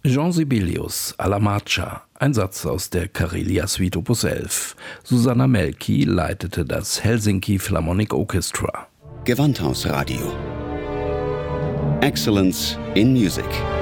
Jean Sibelius, Alla Marcia, ein Satz aus der Karelia-Suite Opus 11. Susanna Melki leitete das Helsinki Philharmonic Orchestra. Gewandhausradio. Excellence in Music.